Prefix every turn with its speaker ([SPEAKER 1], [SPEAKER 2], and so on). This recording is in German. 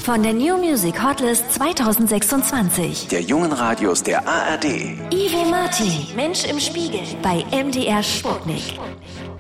[SPEAKER 1] von der New Music Hotlist 2026.
[SPEAKER 2] Der jungen Radios der ARD.
[SPEAKER 1] Ivo Martin, Mensch im Spiegel bei MDR Sputnik.